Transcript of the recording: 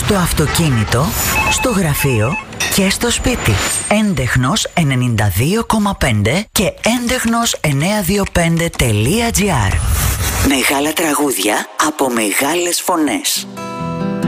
στο αυτοκίνητο, στο γραφείο και στο σπίτι. Έντεχνος 92,5 και έντεχνος925.gr. Μεγάλα τραγούδια από μεγάλες φωνές.